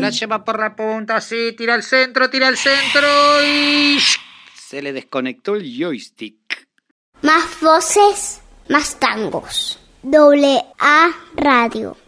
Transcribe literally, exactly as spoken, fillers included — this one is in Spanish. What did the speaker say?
la lleva por la punta, sí, tira al centro, tira al centro y... se le desconectó el joystick. Más voces, más tangos. Doble A Radio.